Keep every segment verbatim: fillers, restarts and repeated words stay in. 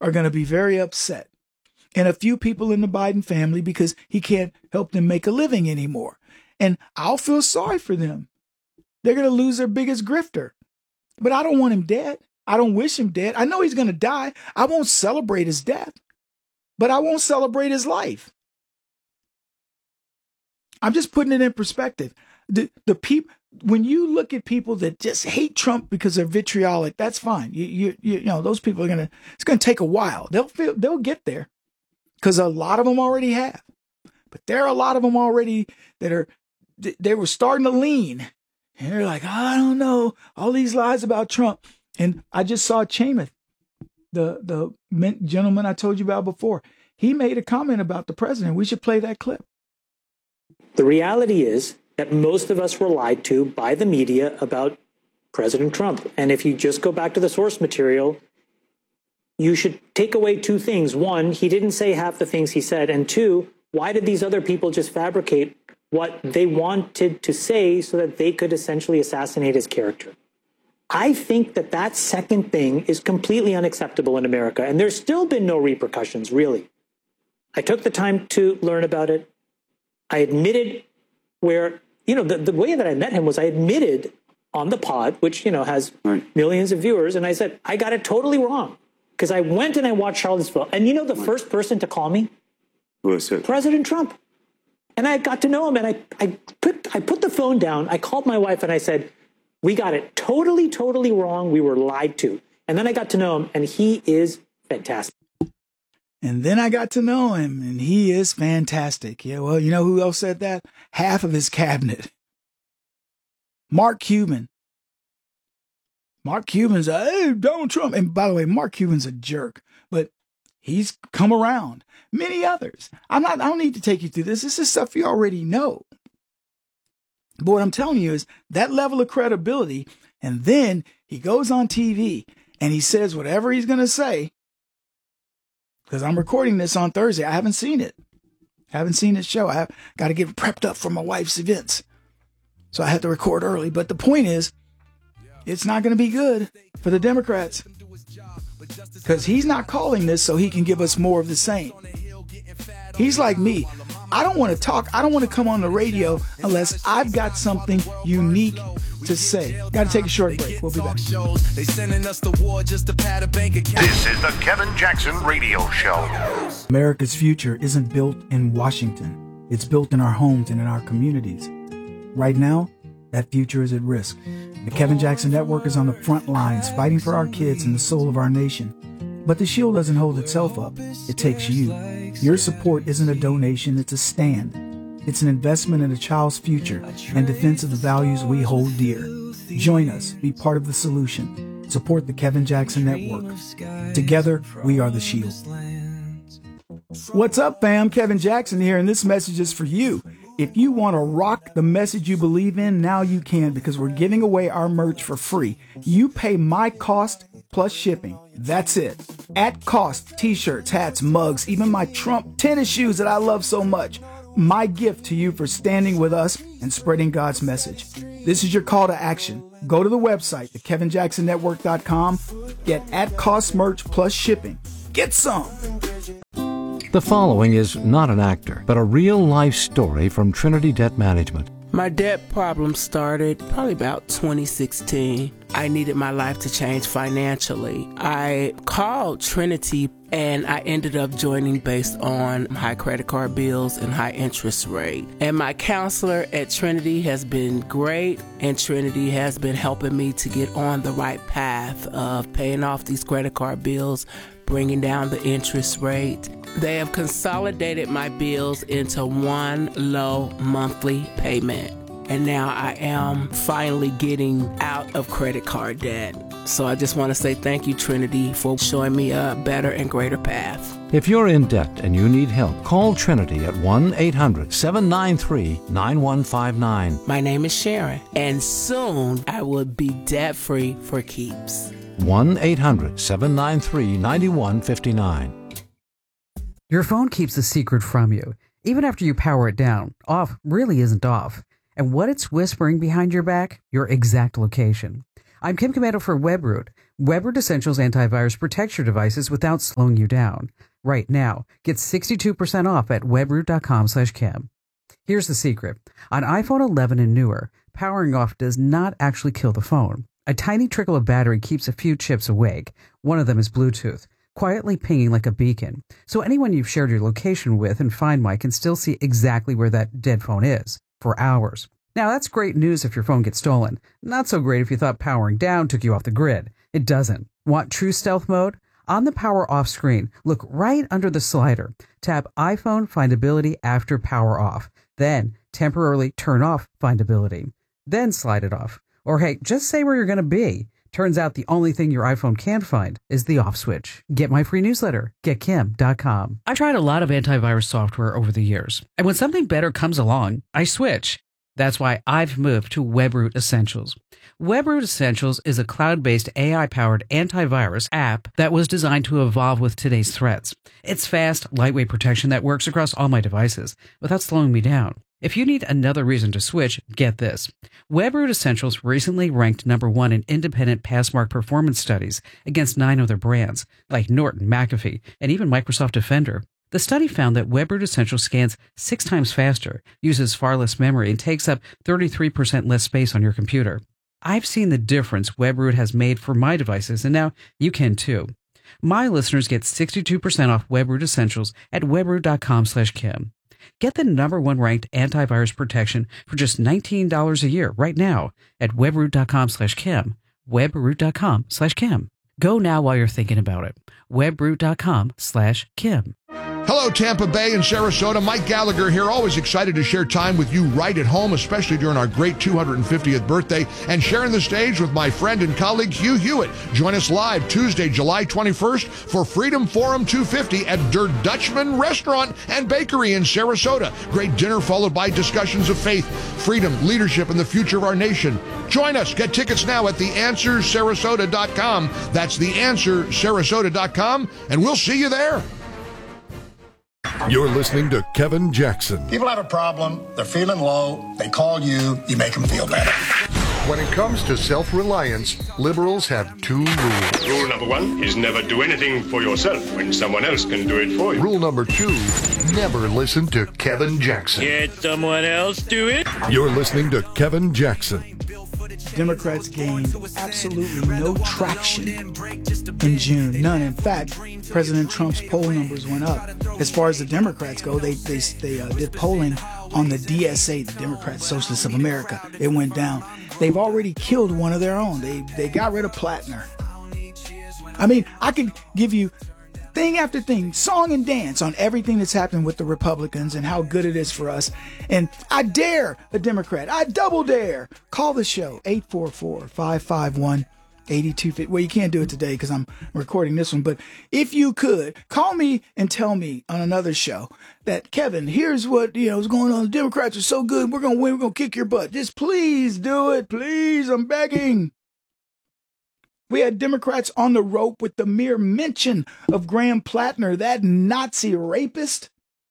are going to be very upset. And a few people in the Biden family because he can't help them make a living anymore. And I'll feel sorry for them. They're going to lose their biggest grifter. But I don't want him dead. I don't wish him dead. I know he's going to die. I won't celebrate his death, but I won't celebrate his life. I'm just putting it in perspective. The the people, when you look at people that just hate Trump because they're vitriolic, that's fine. You you you, you know those people are gonna. It's gonna take a while. They'll feel, they'll get there because a lot of them already have. But there are a lot of them already that are. They were starting to lean, and they're like, I don't know, all these lies about Trump. And I just saw Chamath, the the gentleman I told you about before. He made a comment about the president. We should play that clip. The reality is that most of us were lied to by the media about President Trump. And if you just go back to the source material, you should take away two things. One, he didn't say half the things he said. And two, why did these other people just fabricate what they wanted to say so that they could essentially assassinate his character? I think that that second thing is completely unacceptable in America. And there's still been no repercussions, really. I took the time to learn about it. I admitted where, you know, the, the way that I met him was I admitted on the pod, which, you know, has right. millions of viewers. And I said, I got it totally wrong because I went and I watched Charlottesville. And you know, the right. first person to call me? Who was it? President Trump. And I got to know him and I, I put I put the phone down. I called my wife and I said, we got it totally, totally wrong. We were lied to. And then I got to know him and he is fantastic. And then I got to know him, and he is fantastic. Yeah, well, you know who else said that? Half of his cabinet. Mark Cuban. Mark Cuban's a, hey, Donald Trump. And by the way, Mark Cuban's a jerk, but he's come around. Many others. I'm not, I don't need to take you through this. This is stuff you already know. But what I'm telling you is that level of credibility, and then he goes on T V and he says whatever he's going to say. Because I'm recording this on Thursday. I haven't seen it. I haven't seen his show. I have got to get prepped up for my wife's events. So I had to record early. But the point is, it's not going to be good for the Democrats. Because he's not calling this so he can give us more of the same. He's like me. I don't want to talk. I don't want to come on the radio unless I've got something unique to say. Got to take a short break. We'll be back. This is the Kevin Jackson Radio Show. America's future isn't built in Washington. It's built in our homes and in our communities. Right now, that future is at risk. The Kevin Jackson Network is on the front lines fighting for our kids and the soul of our nation. But the shield doesn't hold itself up. It takes you. Your support isn't a donation, it's a stand. It's an investment in a child's future and defense of the values we hold dear. Join us. Be part of the solution. Support the Kevin Jackson Network. Together, we are the shield. What's up, fam? Kevin Jackson here, and this message is for you. If you want to rock the message you believe in, now you can, because we're giving away our merch for free. You pay my cost plus shipping. That's it. At cost, t-shirts, hats, mugs, even my Trump tennis shoes that I love so much. My gift to you for standing with us and spreading God's message. This is your call to action. Go to the website, the kevin jackson network dot com. Get at cost merch plus shipping. Get some. The following is not an actor, but a real-life story from Trinity Debt Management. My debt problem started probably about twenty sixteen. I needed my life to change financially. I called Trinity and I ended up joining based on high credit card bills and high interest rate. And my counselor at Trinity has been great, and Trinity has been helping me to get on the right path of paying off these credit card bills, bringing down the interest rate. They have consolidated my bills into one low monthly payment. And now I am finally getting out of credit card debt. So I just want to say thank you, Trinity, for showing me a better and greater path. If you're in debt and you need help, call Trinity at one eight hundred seven nine three nine one five nine. My name is Sharon, and soon I will be debt-free for keeps. one eight hundred seven nine three nine one five nine. Your phone keeps a secret from you. Even after you power it down, off really isn't off. And what it's whispering behind your back? Your exact location. I'm Kim Commando for Webroot. WebRoot Essentials Antivirus protects your devices without slowing you down. Right now, get sixty-two percent off at webroot.com slash Kim. Here's the secret. On iPhone eleven and newer, powering off does not actually kill the phone. A tiny trickle of battery keeps a few chips awake. One of them is Bluetooth, quietly pinging like a beacon. So anyone you've shared your location with in Find My can still see exactly where that dead phone is for hours. Now, that's great news if your phone gets stolen. Not so great if you thought powering down took you off the grid. It doesn't. Want true stealth mode? On the power off screen, look right under the slider. Tap iPhone Findability after power off. Then temporarily turn off Findability. Then slide it off. Or hey, just say where you're going to be. Turns out the only thing your iPhone can find is the off switch. Get my free newsletter, get kim dot com. I tried a lot of antivirus software over the years, and when something better comes along, I switch. That's why I've moved to WebRoot Essentials. WebRoot Essentials is a cloud-based A I-powered antivirus app that was designed to evolve with today's threats. It's fast, lightweight protection that works across all my devices without slowing me down. If you need another reason to switch, get this. WebRoot Essentials recently ranked number one in independent Passmark performance studies against nine other brands, like Norton, McAfee, and even Microsoft Defender. The study found that WebRoot Essentials scans six times faster, uses far less memory, and takes up thirty-three percent less space on your computer. I've seen the difference WebRoot has made for my devices, and now you can too. My listeners get sixty-two percent off WebRoot Essentials at webroot.com slash Kim. Get the number one ranked antivirus protection for just nineteen dollars a year right now at webroot.com slash Kim. webroot.com slash Kim. Go now while you're thinking about it. webroot.com slash Kim. Hello, Tampa Bay and Sarasota. Mike Gallagher here, always excited to share time with you right at home, especially during our great two hundred fiftieth birthday, and sharing the stage with my friend and colleague Hugh Hewitt. Join us live Tuesday, July twenty-first for Freedom Forum two fifty at Der Dutchman Restaurant and Bakery in Sarasota. Great dinner followed by discussions of faith, freedom, leadership, and the future of our nation. Join us. Get tickets now at the answer sarasota dot com. That's the answer sarasota dot com, and we'll see you there. You're listening to Kevin Jackson. People have a problem, they're feeling low, they call you, you make them feel better. When it comes to self-reliance, liberals have two rules. Rule number one is never do anything for yourself when someone else can do it for you. Rule number two, never listen to Kevin Jackson. Can't someone else do it? You're listening to Kevin Jackson. Democrats gained absolutely no traction in June. None. In fact, President Trump's poll numbers went up. As far as the Democrats go, they they, they uh, did polling on the D S A, the Democrat Socialists of America. It went down. They've already killed one of their own. They they got rid of Plattner. I mean, I could give you thing after thing, song and dance on everything that's happened with the Republicans and how good it is for us. And I dare a Democrat, I double dare, call the show, eight four four, five five one, eight two five zero. Well, you can't do it today because I'm recording this one, but if you could, call me and tell me on another show that, Kevin, here's what, you know, is going on. The Democrats are so good. We're going to win. We're going to kick your butt. Just please do it. Please. I'm begging. We had Democrats on the rope with the mere mention of Graham Plattner, that Nazi rapist.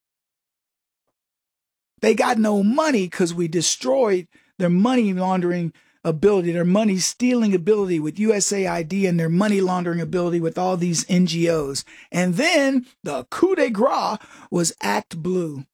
They got no money because we destroyed their money laundering ability, their money stealing ability with U S A I D, and their money laundering ability with all these N G Os. And then the coup de grace was Act Blue.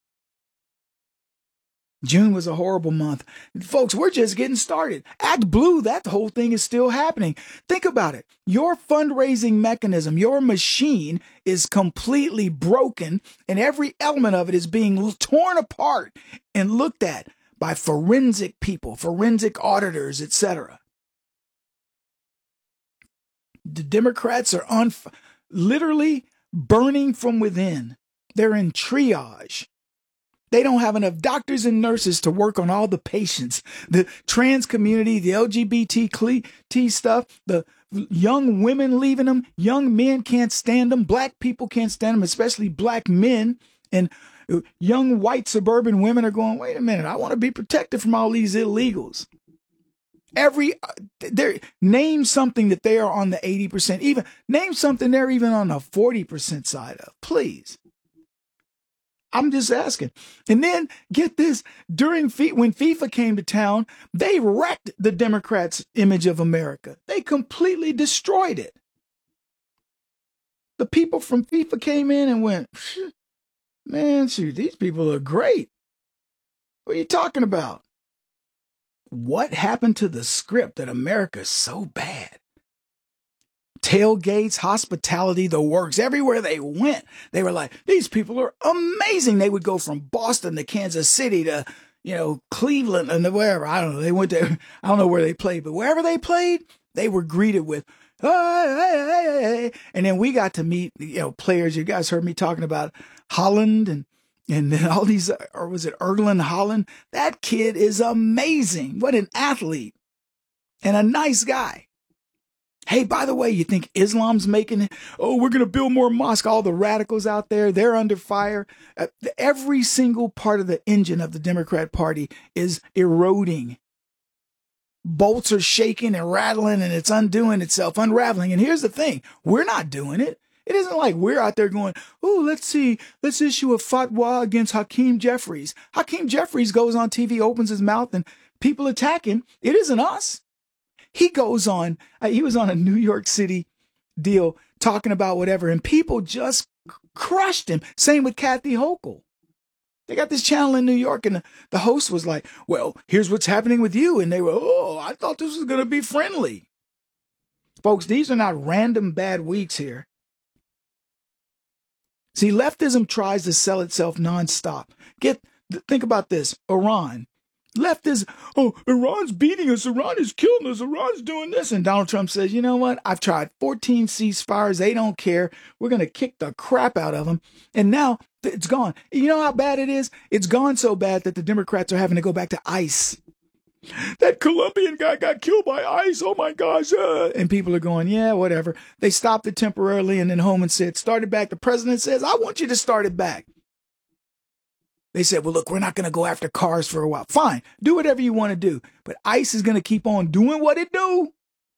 June was a horrible month. Folks, we're just getting started. Act Blue, that whole thing is still happening. Think about it. Your fundraising mechanism, your machine is completely broken, and every element of it is being torn apart and looked at by forensic people, forensic auditors, et cetera. The Democrats are on, literally burning from within. They're in triage. They don't have enough doctors and nurses to work on all the patients, the trans community, the L G B T stuff, the young women leaving them, young men can't stand them, black people can't stand them, especially black men, and young white suburban women are going, wait a minute, I want to be protected from all these illegals. Every, there, name something that they are on the eighty percent, even name something they're even on the forty percent side of, please. I'm just asking. And then get this, during F- when FIFA came to town, they wrecked the Democrats' image of America. They completely destroyed it. The people from FIFA came in and went, man, shoot, these people are great. What are you talking about? What happened to the script that America's so bad? Tailgates, hospitality, the works. Everywhere they went, they were like, these people are amazing. They would go from Boston to Kansas City to, you know, Cleveland and wherever. I don't know. They went there. I don't know where they played, but wherever they played, they were greeted with, hey, hey, hey, hey. And then we got to meet, you know, players. You guys heard me talking about Holland and And then all these, or was it Erling Haaland? That kid is amazing. What an athlete and a nice guy. Hey, by the way, you think Islam's making it? Oh, we're going to build more mosques. All the radicals out there, they're under fire. Uh, every single part of the engine of the Democrat Party is eroding. Bolts are shaking and rattling, and it's undoing itself, unraveling. And here's the thing. We're not doing it. It isn't like we're out there going, oh, let's see, let's issue a fatwa against Hakeem Jeffries. Hakeem Jeffries goes on T V, opens his mouth, and people attack him. It isn't us. He goes on, uh, he was on a New York City deal talking about whatever, and people just crushed him. Same with Kathy Hochul. They got this channel in New York, and the, the host was like, well, here's what's happening with you. And they were, oh, I thought this was going to be friendly. Folks, these are not random bad weeks here. See, leftism tries to sell itself nonstop. Get, think about this. Iran. Left is, oh, Iran's beating us. Iran is killing us. Iran's doing this. And Donald Trump says, you know what? I've tried fourteen ceasefires. They don't care. We're going to kick the crap out of them. And now it's gone. You know how bad it is? It's gone so bad that the Democrats are having to go back to ICE. That Colombian guy got killed by ICE. Oh, my gosh. Uh. And people are going, yeah, whatever. They stopped it temporarily and then Holman said, start it back. The president says, I want you to start it back. They said, well, look, we're not going to go after cars for a while. Fine. Do whatever you want to do. But ICE is going to keep on doing what it do.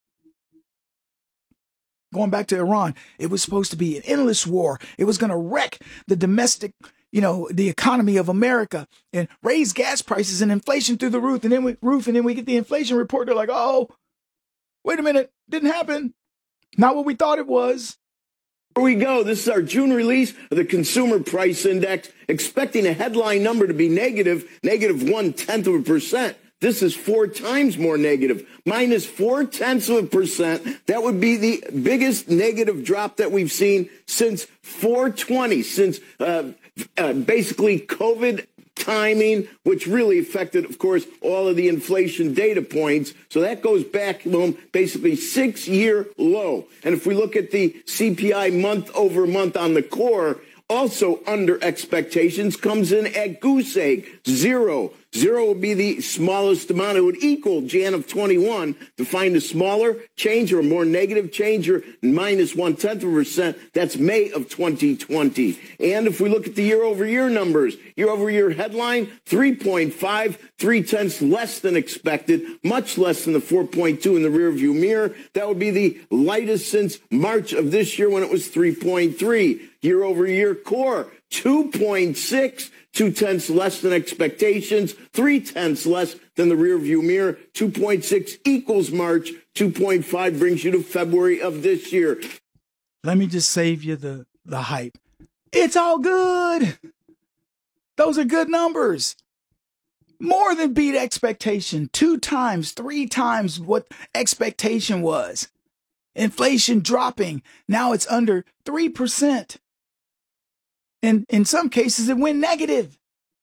Going back to Iran, it was supposed to be an endless war. It was going to wreck the domestic, you know, the economy of America and raise gas prices and inflation through the roof. And then we roof, and then we get the inflation report. They're like, oh, wait a minute. Didn't happen. Not what we thought it was. Here we go. This is our June release of the Consumer Price Index, expecting a headline number to be negative, negative one-tenth of a percent. This is four times more negative, minus four-tenths of a percent. That would be the biggest negative drop that we've seen since four twenty, since uh, uh, basically COVID timing, which really affected, of course, all of the inflation data points. So that goes back, well, basically six-year low. And if we look at the C P I month over month on the core, also under expectations, comes in at goose egg, zero. Zero would be the smallest amount. It would equal Jan of twenty-one. To find a smaller change or a more negative change or minus one-tenth of a percent, that's May of twenty twenty. And if we look at the year-over-year numbers, year-over-year headline, three point five, three-tenths less than expected, much less than the four point two in the rearview mirror. That would be the lightest since March of this year when it was three point three. Year-over-year core, two point six. Two-tenths less than expectations, three-tenths less than the rearview mirror. two point six equals March. two point five brings you to February of this year. Let me just save you the, the hype. It's all good. Those are good numbers. More than beat expectation. Two times, three times what expectation was. Inflation dropping. Now it's under three percent. And in some cases, it went negative.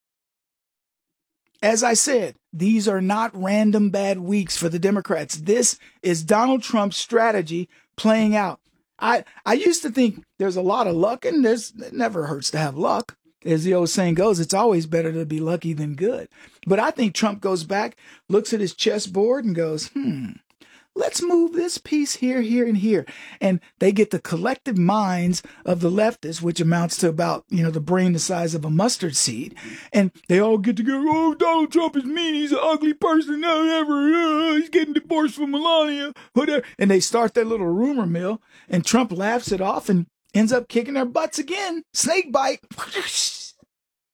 As I said, these are not random bad weeks for the Democrats. This is Donald Trump's strategy playing out. I, I used to think there's a lot of luck, and there's, it never hurts to have luck. As the old saying goes, it's always better to be lucky than good. But I think Trump goes back, looks at his chessboard and goes, hmm, let's move this piece here, here, and here. And they get the collective minds of the leftists, which amounts to about, you know, the brain the size of a mustard seed. And they all get together, oh, Donald Trump is mean. He's an ugly person. Whatever. Uh, he's getting divorced from Melania. Whatever. And they start their little rumor mill. And Trump laughs it off and ends up kicking their butts again. Snake bite.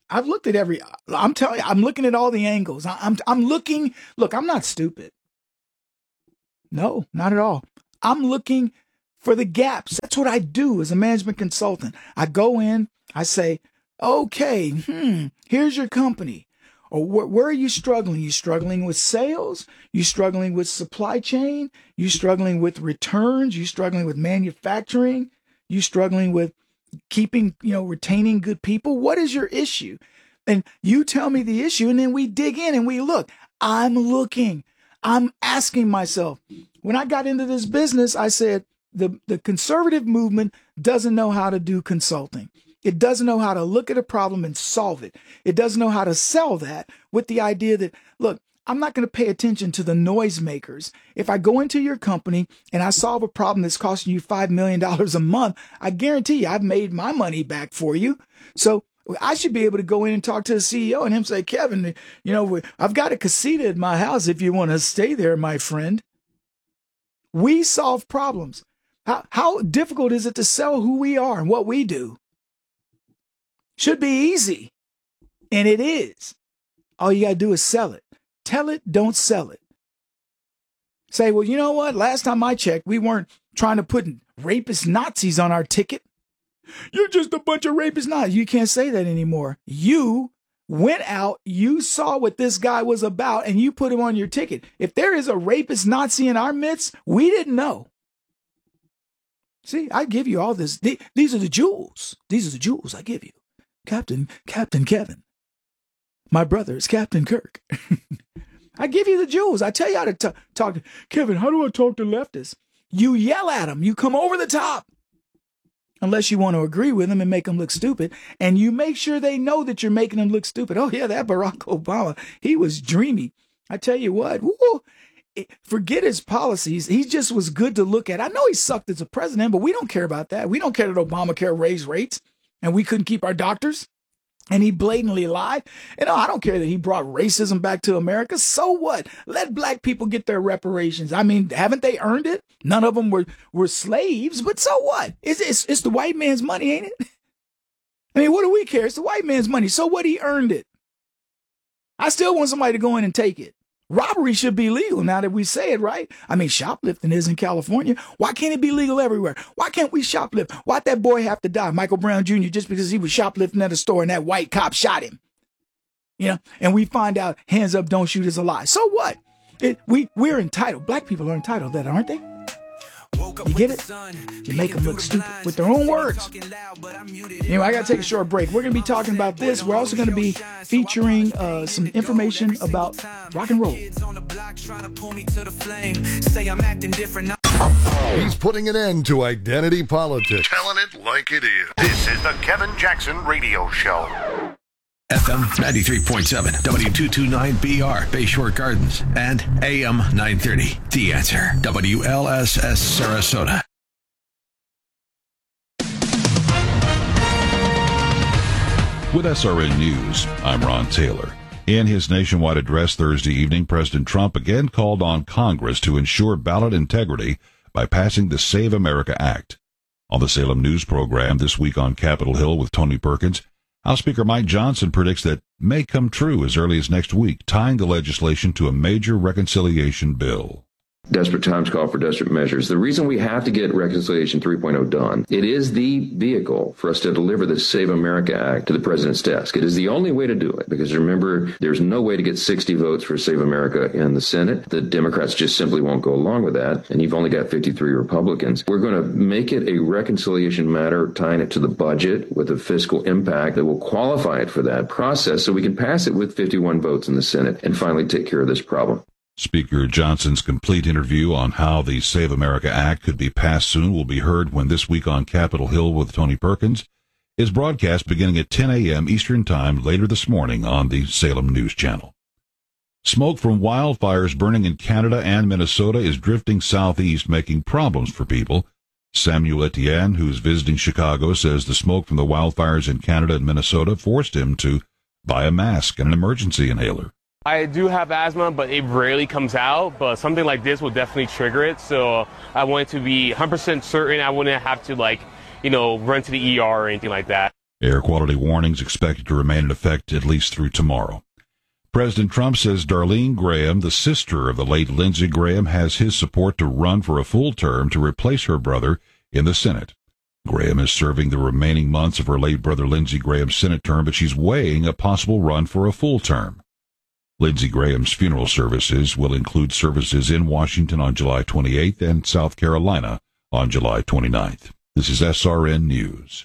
I've looked at every, I'm telling you, I'm looking at all the angles. I, I'm, I'm looking, look, I'm not stupid. No, not at all. I'm looking for the gaps. That's what I do as a management consultant. I go in, I say, okay, hmm, here's your company. Or wh- where are you struggling? You struggling with sales? You struggling with supply chain? You struggling with returns? You struggling with manufacturing? You struggling with keeping, you know, retaining good people? What is your issue? And you tell me the issue, and then we dig in and we look. I'm looking. I'm asking myself. When I got into this business, I said, the, the conservative movement doesn't know how to do consulting. It doesn't know how to look at a problem and solve it. It doesn't know how to sell that with the idea that, look, I'm not going to pay attention to the noisemakers. If I go into your company and I solve a problem that's costing you five million dollars a month, I guarantee you I've made my money back for you. So I should be able to go in and talk to the C E O and him say, Kevin, you know, I've got a casita at my house if you want to stay there, my friend. We solve problems. How, how difficult is it to sell who we are and what we do? Should be easy. And it is. All you got to do is sell it. Tell it, don't sell it. Say, well, you know what? Last time I checked, we weren't trying to put rapist Nazis on our ticket. You're just a bunch of rapist Nazis. You can't say that anymore. You went out, you saw what this guy was about, and you put him on your ticket. If there is a rapist Nazi in our midst, we didn't know. See, I give you all this. These are the jewels. These are the jewels I give you. Captain, Captain Kevin. My brother is Captain Kirk. I give you the jewels. I tell you how to t- talk. Kevin, how do I talk to leftists? You yell at them. You come over the top. Unless you want to agree with them and make them look stupid. And you make sure they know that you're making them look stupid. Oh, yeah, that Barack Obama, he was dreamy. I tell you what, woo, forget his policies. He just was good to look at. I know he sucked as a president, but we don't care about that. We don't care that Obamacare raised rates and we couldn't keep our doctors. And he blatantly lied. You know, I don't care that he brought racism back to America. So what? Let black people get their reparations. I mean, haven't they earned it? None of them were, were slaves, but so what? It's, it's, it's the white man's money, ain't it? I mean, what do we care? It's the white man's money. So what? He earned it. I still want somebody to go in and take it. Robbery should be legal now that we say it, right? I mean, shoplifting is in California. Why can't it be legal everywhere? Why can't we shoplift? Why'd that boy have to die, Michael Brown Junior, just because he was shoplifting at a store and that white cop shot him? You know, and we find out hands up, don't shoot is a lie. So what? It, we, we're entitled. Black people are entitled to that, aren't they? You get it? You make them look stupid with their own words. Anyway, I got to take a short break. We're going to be talking about this. We're also going to be featuring uh, some information about rock and roll. He's putting an end to identity politics. Telling it like it is. This is the Kevin Jackson Radio Show. F M ninety-three point seven, W two twenty-nine B R, Bayshore Gardens, and A M nine thirty, The Answer, W L S S Sarasota. With S R N News, I'm Ron Taylor. In his nationwide address Thursday evening, President Trump again called on Congress to ensure ballot integrity by passing the Save America Act. On the Salem News program this week on Capitol Hill with Tony Perkins, House Speaker Mike Johnson predicts that may come true as early as next week, tying the legislation to a major reconciliation bill. Desperate times call for desperate measures. The reason we have to get Reconciliation three point oh done, it is the vehicle for us to deliver the Save America Act to the president's desk. It is the only way to do it, because remember, there's no way to get sixty votes for Save America in the Senate. The Democrats just simply won't go along with that, and you've only got fifty-three Republicans. We're going to make it a reconciliation matter, tying it to the budget with a fiscal impact that will qualify it for that process so we can pass it with fifty-one votes in the Senate and finally take care of this problem. Speaker Johnson's complete interview on how the Save America Act could be passed soon will be heard when This Week on Capitol Hill with Tony Perkins is broadcast beginning at ten a.m. Eastern Time later this morning on the Salem News Channel. Smoke from wildfires burning in Canada and Minnesota is drifting southeast, making problems for people. Samuel Etienne, who's visiting Chicago, says the smoke from the wildfires in Canada and Minnesota forced him to buy a mask and an emergency inhaler. I do have asthma, but it rarely comes out, but something like this will definitely trigger it, so I wanted to be one hundred percent certain I wouldn't have to, like, you know, run to the E R or anything like that. Air quality warnings expected to remain in effect at least through tomorrow. President Trump says Darlene Graham, the sister of the late Lindsey Graham, has his support to run for a full term to replace her brother in the Senate. Graham is serving the remaining months of her late brother Lindsey Graham's Senate term, but she's weighing a possible run for a full term. Lindsey Graham's funeral services will include services in Washington on July twenty-eighth and South Carolina on July twenty-ninth. This is S R N News.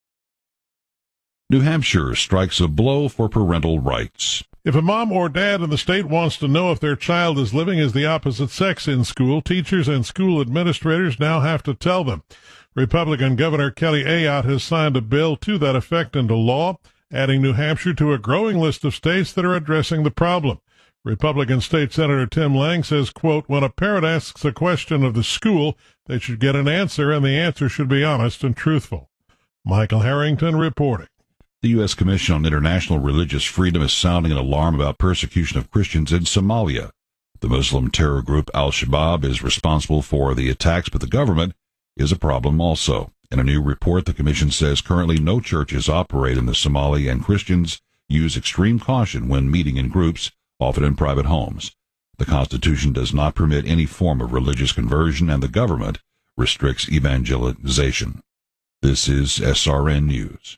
New Hampshire strikes a blow for parental rights. If a mom or dad in the state wants to know if their child is living as the opposite sex in school, teachers and school administrators now have to tell them. Republican Governor Kelly Ayotte has signed a bill to that effect into law, adding New Hampshire to a growing list of states that are addressing the problem. Republican State Senator Tim Lang says, quote, when a parent asks a question of the school, they should get an answer, and the answer should be honest and truthful. Michael Harrington reporting. The U S Commission on International Religious Freedom is sounding an alarm about persecution of Christians in Somalia. The Muslim terror group Al-Shabaab is responsible for the attacks, but the government is a problem also. In a new report, the Commission says currently no churches operate in the Somali, and Christians use extreme caution when meeting in groups, often in private homes. The Constitution does not permit any form of religious conversion, and the government restricts evangelization. This is S R N News.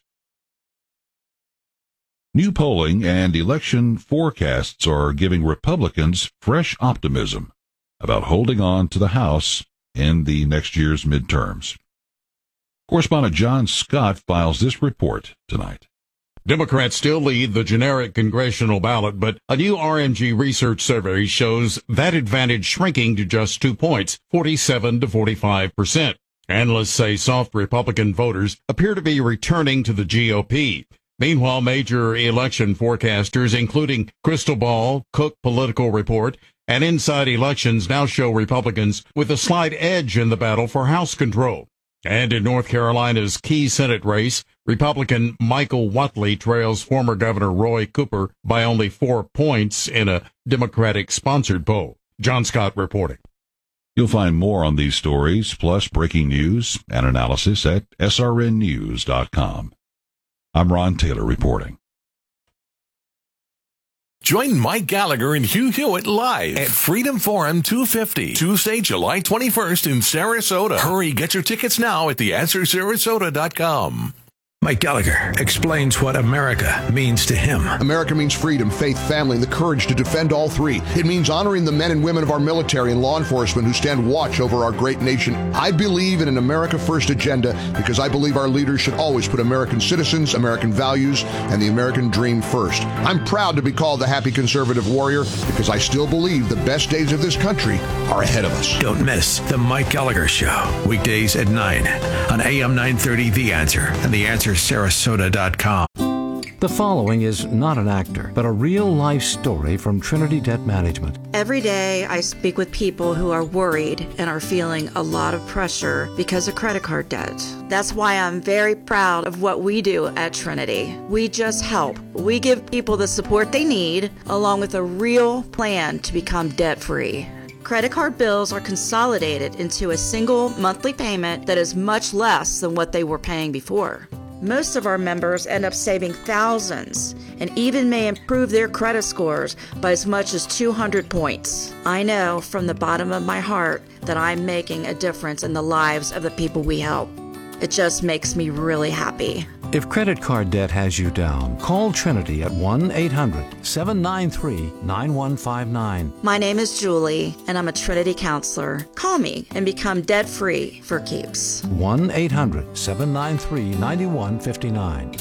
New polling and election forecasts are giving Republicans fresh optimism about holding on to the House in the next year's midterms. Correspondent John Scott files this report tonight. Democrats still lead the generic congressional ballot, but a new R M G research survey shows that advantage shrinking to just two points, forty-seven to forty-five percent. Analysts say soft Republican voters appear to be returning to the G O P. Meanwhile, major election forecasters, including Crystal Ball, Cook Political Report, and Inside Elections, now show Republicans with a slight edge in the battle for House control. And in North Carolina's key Senate race, Republican Michael Whatley trails former Governor Roy Cooper by only four points in a Democratic-sponsored poll. John Scott reporting. You'll find more on these stories, plus breaking news and analysis at S R N news dot com. I'm Ron Taylor reporting. Join Mike Gallagher and Hugh Hewitt live at Freedom Forum two fifty, Tuesday, July twenty-first in Sarasota. Hurry, get your tickets now at the answer sarasota dot com. Mike Gallagher explains what America means to him. America means freedom, faith, family, and the courage to defend all three. It means honoring the men and women of our military and law enforcement who stand watch over our great nation. I believe in an America First agenda because I believe our leaders should always put American citizens, American values, and the American dream first. I'm proud to be called the happy conservative warrior because I still believe the best days of this country are ahead of us. Don't miss The Mike Gallagher Show, weekdays at nine on A M nine thirty The Answer and The Answer sarasota dot com. The following is not an actor, but a real-life story from Trinity Debt Management. Every day I speak with people who are worried and are feeling a lot of pressure because of credit card debt. That's why I'm very proud of what we do at Trinity. We just help. We give people the support they need, along with a real plan to become debt-free. Credit card bills are consolidated into a single monthly payment that is much less than what they were paying before. Most of our members end up saving thousands and even may improve their credit scores by as much as two hundred points. I know from the bottom of my heart that I'm making a difference in the lives of the people we help. It just makes me really happy. If credit card debt has you down, call Trinity at one eight hundred seven nine three nine one five nine. My name is Julie, and I'm a Trinity counselor. Call me and become debt-free for keeps. one eight hundred seven nine three nine one five nine.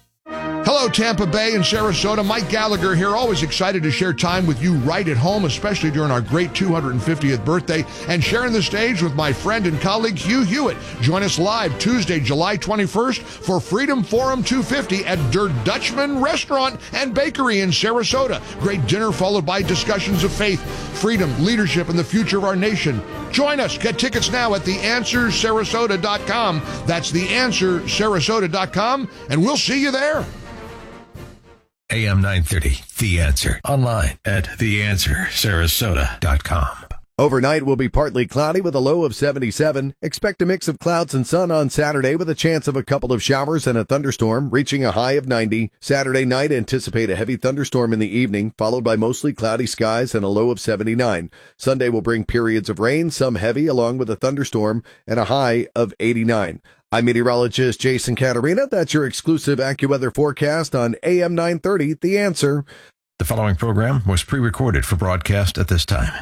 Hello, Tampa Bay and Sarasota. Mike Gallagher here, always excited to share time with you right at home, especially during our great two hundred fiftieth birthday, and sharing the stage with my friend and colleague Hugh Hewitt. Join us live Tuesday, July twenty-first for Freedom Forum two fifty at Der Dutchman Restaurant and Bakery in Sarasota. Great dinner followed by discussions of faith, freedom, leadership, and the future of our nation. Join us. Get tickets now at the answer sarasota dot com. That's the answer sarasota dot com, and we'll see you there. A M nine thirty, The Answer. Online at the answer sarasota dot com. Overnight will be partly cloudy with a low of seventy-seven. Expect a mix of clouds and sun on Saturday with a chance of a couple of showers and a thunderstorm, reaching a high of ninety. Saturday night, anticipate a heavy thunderstorm in the evening, followed by mostly cloudy skies and a low of seventy-nine. Sunday will bring periods of rain, some heavy, along with a thunderstorm, and a high of eighty-nine. I'm meteorologist Jason Caterina. That's your exclusive AccuWeather forecast on A M nine thirty, The Answer. The following program was pre-recorded for broadcast at this time.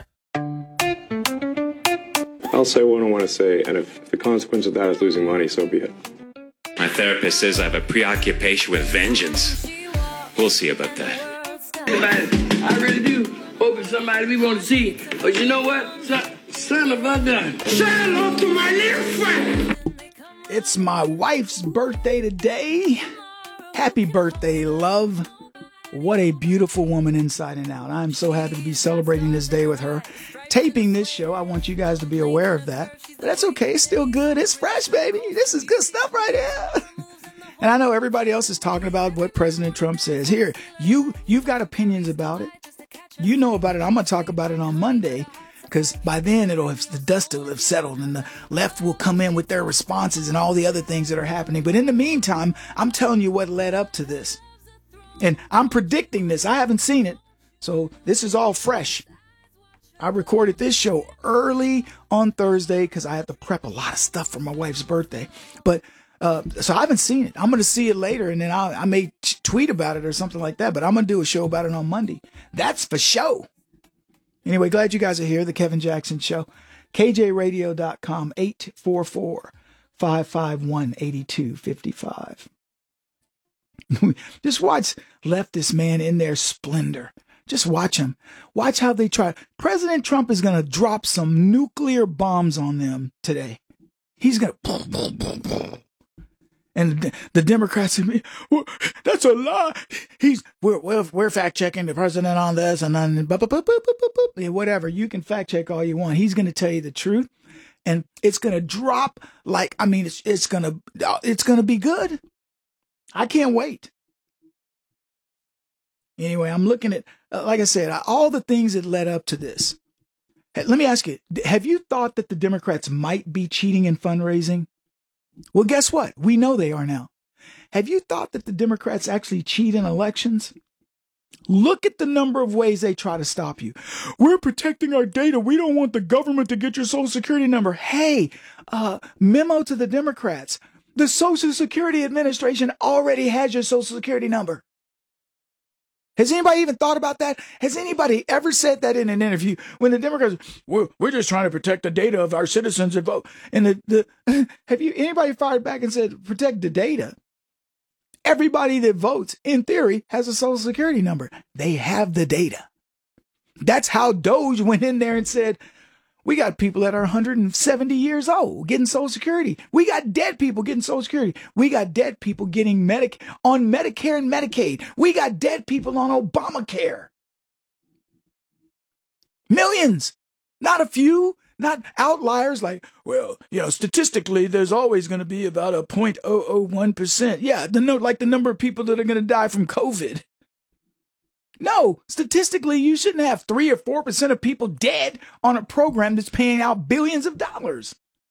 I'll say what I want to say, and if the consequence of that is losing money, so be it. My therapist says I have a preoccupation with vengeance. We'll see about that. I really do hope it's somebody we want to see. But you know what? Son, son of a gun. Say hello to my little friend. It's my wife's birthday today. Happy birthday, love. What a beautiful woman inside and out. I'm so happy to be celebrating this day with her. Taping this show, I want you guys to be aware of that. But that's okay. It's still good. It's fresh, baby. This is good stuff right here. And I know everybody else is talking about what President Trump says. Here, you, you've got opinions about it. You know about it. I'm going to talk about it on Monday, because by then it'll have, the dust will have settled and the left will come in with their responses and all the other things that are happening. But in the meantime, I'm telling you what led up to this. And I'm predicting this. I haven't seen it. So this is all fresh. I recorded this show early on Thursday because I had to prep a lot of stuff for my wife's birthday. But uh, so I haven't seen it. I'm going to see it later, and then I'll, I may t- tweet about it or something like that. But I'm going to do a show about it on Monday. That's for show. Anyway, glad you guys are here. The Kevin Jackson Show. K J radio dot com, eight four four, five five one, eight two five five. Just watch leftist man in their splendor. Just watch him. Watch how they try. President Trump is going to drop some nuclear bombs on them today. He's going to. And the, the Democrats, well, that's a lie. He's we're, we're, we're fact checking the president on this and then whatever. You can fact check all you want. He's going to tell you the truth, and it's going to drop like I mean, it's it's going to it's going to be good. I can't wait. Anyway, I'm looking at, uh, like I said, all the things that led up to this. Hey, let me ask you, have you thought that the Democrats might be cheating in fundraising? Well, guess what? We know they are now. Have you thought that the Democrats actually cheat in elections? Look at the number of ways they try to stop you. We're protecting our data. We don't want the government to get your Social Security number. Hey, uh, memo to the Democrats. The Social Security Administration already has your Social Security number. Has anybody even thought about that? Has anybody ever said that in an interview when the Democrats, we're, we're just trying to protect the data of our citizens and vote? And the, the have you anybody fired back and said, protect the data? Everybody that votes, in theory, has a Social Security number. They have the data. That's how Doge went in there and said, we got people that are one hundred seventy years old getting Social Security. We got dead people getting Social Security. We got dead people getting Medic on Medicare and Medicaid. We got dead people on Obamacare. Millions, not a few, not outliers like, well, you know, statistically, there's always going to be about a zero point zero zero one percent. Yeah, the no, like the number of people that are going to die from COVID. No, statistically, you shouldn't have three or four percent of people dead on a program that's paying out billions of dollars.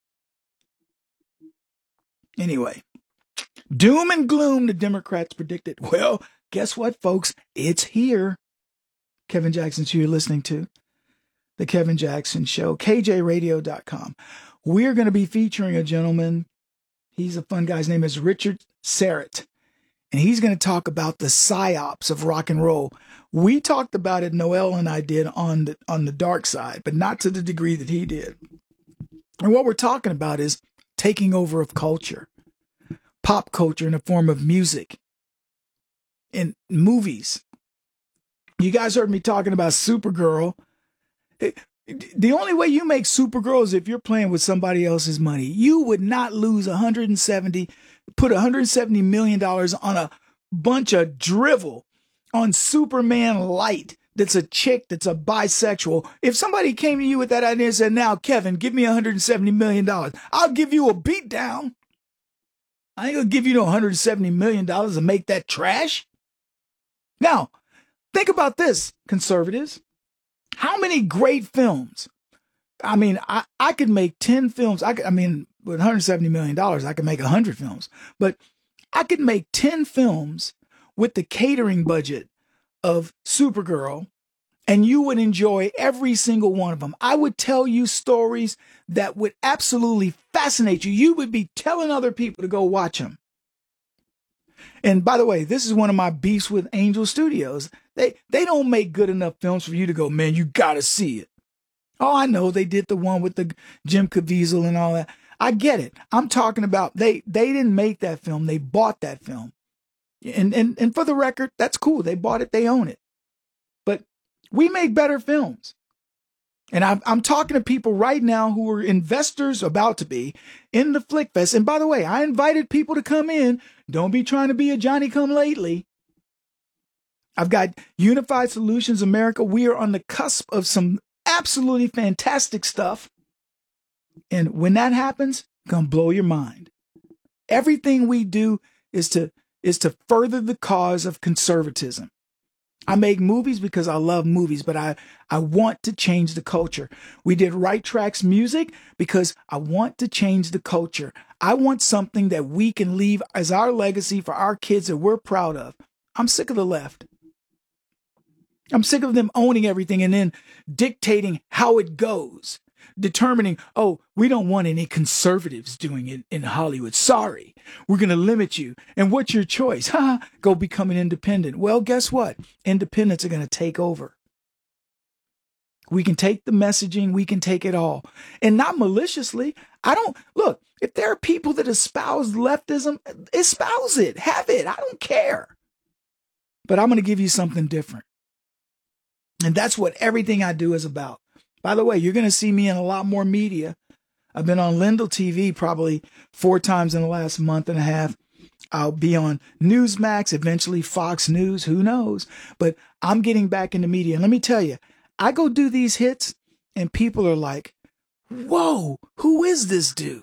Anyway, doom and gloom, the Democrats predicted. Well, guess what, folks? It's here. Kevin Jackson Show you're listening to. The Kevin Jackson Show, K J radio dot com. We're going to be featuring a gentleman. He's a fun guy. His name is Richard Syrett. And he's going to talk about the psyops of rock and roll. We talked about it, Noel and I did, on the on the dark side, but not to the degree that he did. And what we're talking about is taking over of culture, pop culture in the form of music and movies. You guys heard me talking about Supergirl. The only way you make Supergirl is if you're playing with somebody else's money. You would not lose one hundred seventy, put one hundred seventy million dollars on a bunch of drivel on Superman Light that's a chick that's a bisexual. If somebody came to you with that idea and said, now, Kevin, give me one hundred seventy million dollars, I'll give you a beat down. I ain't gonna give you no one hundred seventy million dollars to make that trash. Now, think about this, conservatives. How many great films I mean, I, I could make ten films. I could, I mean, with one hundred seventy million dollars, I could make one hundred films. But I could make ten films with the catering budget of Supergirl, and you would enjoy every single one of them. I would tell you stories that would absolutely fascinate you. You would be telling other people to go watch them. And by the way, this is one of my beefs with Angel Studios. They they don't make good enough films for you to go, man, you got to see it. Oh, I know they did the one with the Jim Caviezel and all that. I get it. I'm talking about they they didn't make that film. They bought that film. And and and for the record, that's cool. They bought it. They own it. But we make better films. And I'm, I'm talking to people right now who are investors, about to be, in the Flick Fest. And by the way, I invited people to come in. Don't be trying to be a Johnny-come-lately. I've got Unified Solutions America. We are on the cusp of some absolutely fantastic stuff. And when that happens, it's gonna blow your mind. Everything we do is to is to further the cause of conservatism. I make movies because I love movies, but I, I want to change the culture. We did Right Tracks Music because I want to change the culture. I want something that we can leave as our legacy for our kids that we're proud of. I'm sick of the left. I'm sick of them owning everything and then dictating how it goes. Determining, oh, we don't want any conservatives doing it in Hollywood. Sorry, we're going to limit you. And what's your choice? Ha, go become an independent. Well, guess what? Independents are going to take over. We can take the messaging. We can take it all. And not maliciously. I don't, look, if there are people that espouse leftism, espouse it. Have it. I don't care. But I'm going to give you something different. And that's what everything I do is about. By the way, you're going to see me in a lot more media. I've been on Lindell T V probably four times in the last month and a half. I'll be on Newsmax, eventually Fox News, who knows? But I'm getting back into media. And let me tell you, I go do these hits and people are like, whoa, who is this dude?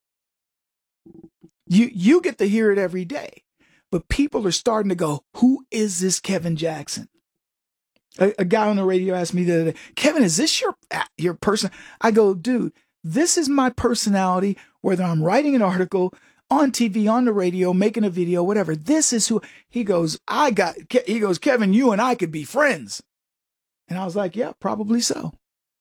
You, you get to hear it every day. But people are starting to go, who is this Kevin Jackson? A, a guy on the radio asked me the other day, Kevin, is this your your person? I go, dude, this is my personality, whether I'm writing an article, on T V, on the radio, making a video, whatever. This is who he goes, I got, he goes, Kevin, you and I could be friends. And I was like, yeah, probably so.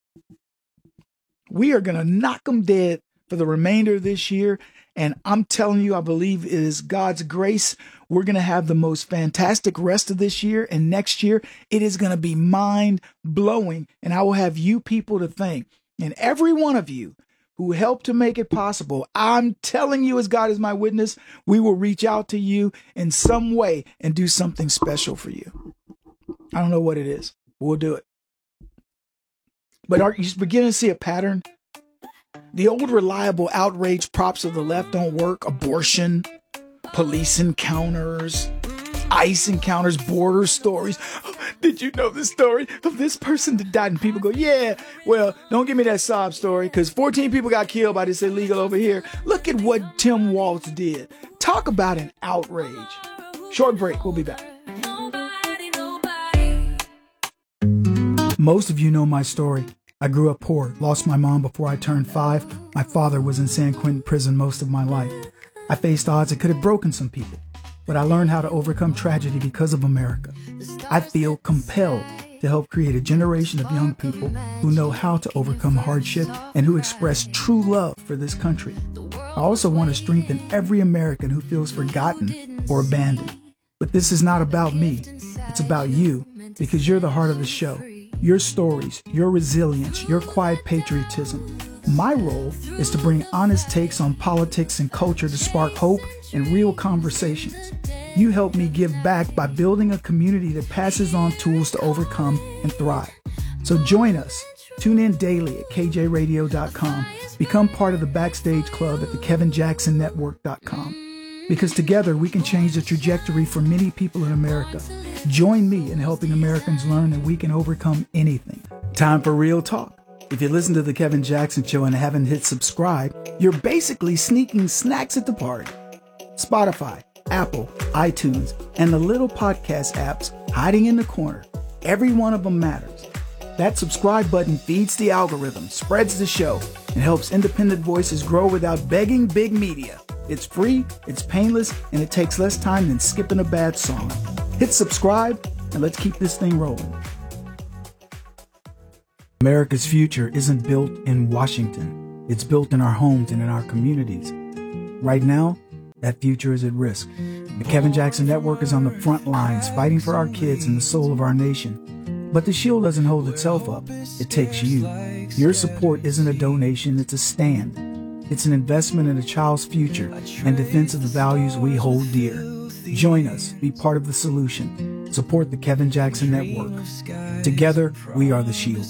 We are going to knock them dead for the remainder of this year. And I'm telling you, I believe it is God's grace. We're going to have the most fantastic rest of this year. And next year, it is going to be mind blowing. And I will have you people to thank. And every one of you who helped to make it possible, I'm telling you, as God is my witness, we will reach out to you in some way and do something special for you. I don't know what it is. We'll do it. But are you beginning to see a pattern? The old reliable outrage props of the left don't work. Abortion, police encounters, ICE encounters, border stories. Oh, did you know the story of this person that died? And people go, yeah, well, don't give me that sob story because fourteen people got killed by this illegal over here. Look at what Tim Walz did. Talk about an outrage. Short break. We'll be back. Most of you know my story. I grew up poor, lost my mom before I turned five. My father was in San Quentin prison most of my life. I faced odds that could have broken some people, but I learned how to overcome tragedy because of America. I feel compelled to help create a generation of young people who know how to overcome hardship and who express true love for this country. I also want to strengthen every American who feels forgotten or abandoned. But this is not about me. It's about you, because you're the heart of the show. Your stories, your resilience, your quiet patriotism. My role is to bring honest takes on politics and culture to spark hope and real conversations. You help me give back by building a community that passes on tools to overcome and thrive. So join us. Tune in daily at K J radio dot com. Become part of the Backstage Club at the Kevin Jackson Network dot com. Because together we can change the trajectory for many people in America. Join me in helping Americans learn that we can overcome anything. Time for real talk. If you listen to The Kevin Jackson Show and haven't hit subscribe, you're basically sneaking snacks at the party. Spotify, Apple, iTunes, and the little podcast apps hiding in the corner. Every one of them matters. That subscribe button feeds the algorithm, spreads the show, and helps independent voices grow without begging big media. It's free, it's painless, and it takes less time than skipping a bad song. Hit subscribe, and let's keep this thing rolling. America's future isn't built in Washington. It's built in our homes and in our communities. Right now, that future is at risk. The Kevin Jackson Network is on the front lines fighting for our kids and the soul of our nation. But the shield doesn't hold itself up. It takes you. Your support isn't a donation, it's a stand. It's an investment in a child's future and defense of the values we hold dear. Join us. Be part of the solution. Support the Kevin Jackson Network. Together, we are the shield.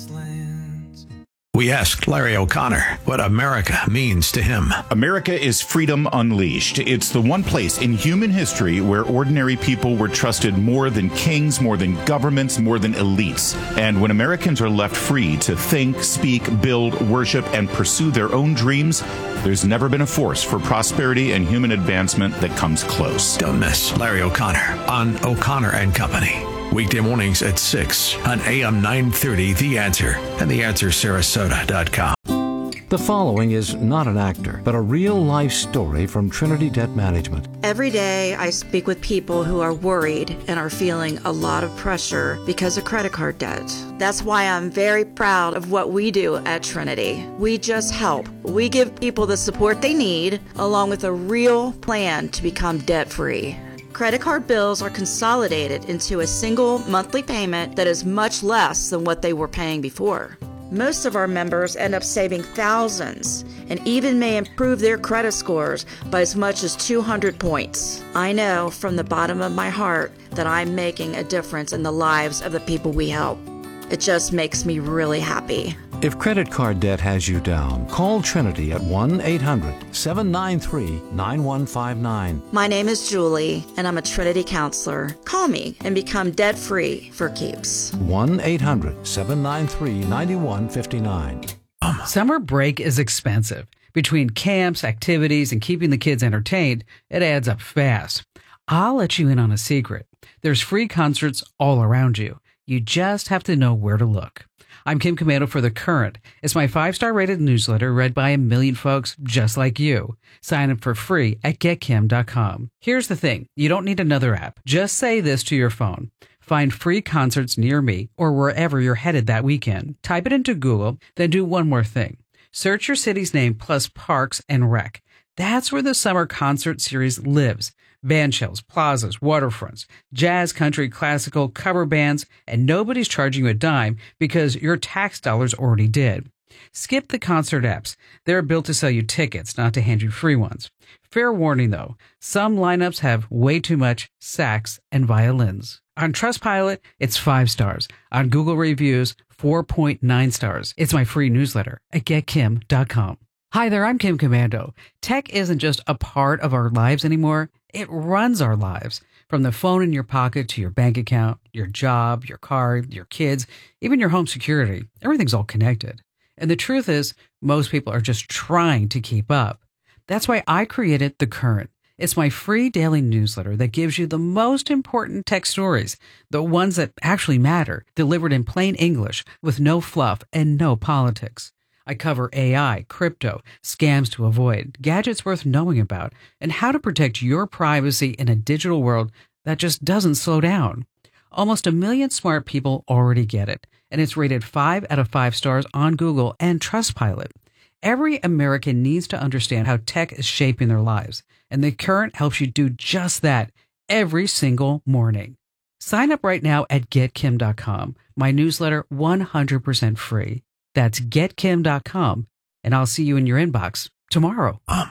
We asked Larry O'Connor what America means to him. America is freedom unleashed. It's the one place in human history where ordinary people were trusted more than kings, more than governments, more than elites. And when Americans are left free to think, speak, build, worship, and pursue their own dreams, there's never been a force for prosperity and human advancement that comes close. Don't miss Larry O'Connor on O'Connor and Company. Weekday mornings at six on A M nine thirty, The Answer, and the answer sarasota dot com. The following is not an actor, but a real-life story from Trinity Debt Management. Every day, I speak with people who are worried and are feeling a lot of pressure because of credit card debt. That's why I'm very proud of what we do at Trinity. We just help. We give people the support they need, along with a real plan to become debt-free. Credit card bills are consolidated into a single monthly payment that is much less than what they were paying before. Most of our members end up saving thousands and even may improve their credit scores by as much as two hundred points. I know from the bottom of my heart that I'm making a difference in the lives of the people we help. It just makes me really happy. If credit card debt has you down, call Trinity at one eight hundred seven nine three nine one five nine. My name is Julie, and I'm a Trinity counselor. Call me and become debt-free for keeps. one eight hundred seven nine three nine one five nine. Summer break is expensive. Between camps, activities, and keeping the kids entertained, it adds up fast. I'll let you in on a secret. There's free concerts all around you. You just have to know where to look. I'm Kim Komando for The Current. It's my five-star rated newsletter read by a million folks just like you. Sign up for free at get kim dot com. Here's the thing. You don't need another app. Just say this to your phone. Find free concerts near me or wherever you're headed that weekend. Type it into Google, then do one more thing. Search your city's name plus Parks and Rec. That's where the summer concert series lives. Band shells, plazas, waterfronts, jazz, country, classical, cover bands, and nobody's charging you a dime because your tax dollars already did. Skip the concert apps. They're built to sell you tickets, not to hand you free ones. Fair warning, though. Some lineups have way too much sax and violins. On Trustpilot, it's five stars. On Google Reviews, four point nine stars. It's my free newsletter at get kim dot com. Hi there, I'm Kim Komando. Tech isn't just a part of our lives anymore. It runs our lives. From the phone in your pocket to your bank account, your job, your car, your kids, even your home security. Everything's all connected. And the truth is, most people are just trying to keep up. That's why I created The Current. It's my free daily newsletter that gives you the most important tech stories, the ones that actually matter, delivered in plain English with no fluff and no politics. I cover A I, crypto, scams to avoid, gadgets worth knowing about, and how to protect your privacy in a digital world that just doesn't slow down. Almost a million smart people already get it, and it's rated five out of five stars on Google and Trustpilot. Every American needs to understand how tech is shaping their lives, and The Current helps you do just that every single morning. Sign up right now at get kim dot com. My newsletter one hundred percent free. That's get kim dot com, and I'll see you in your inbox tomorrow. Um.